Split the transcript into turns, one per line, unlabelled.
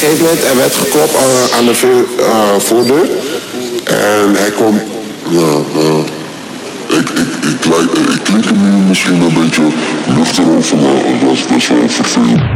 gegeven moment, er werd geklopt aan de voordeur. En hij komt...
Ik klink hem nu misschien een beetje luchtig over, maar dat is best wel vervelend.